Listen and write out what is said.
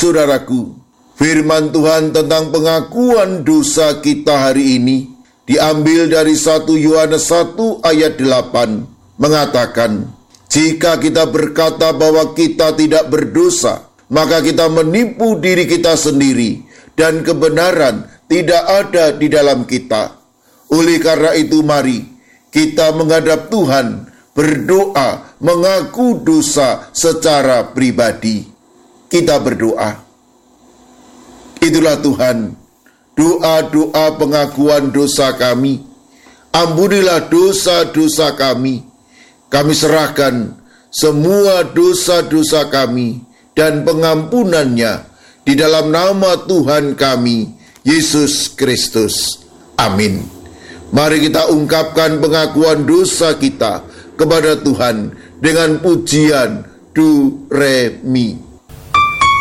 Saudaraku, firman Tuhan tentang pengakuan dosa kita hari ini diambil dari 1 Yohanes 1 ayat 8 mengatakan, jika kita berkata bahwa kita tidak berdosa, maka kita menipu diri kita sendiri dan kebenaran tidak ada di dalam kita. Oleh karena itu mari kita menghadap Tuhan, berdoa, mengaku dosa secara pribadi. Kita berdoa. Itulah Tuhan, doa-doa pengakuan dosa kami. Ampunilah dosa-dosa kami. Kami serahkan semua dosa-dosa kami dan pengampunannya di dalam nama Tuhan kami, Yesus Kristus. Amin. Mari kita ungkapkan pengakuan dosa kita kepada Tuhan dengan pujian do, re, mi.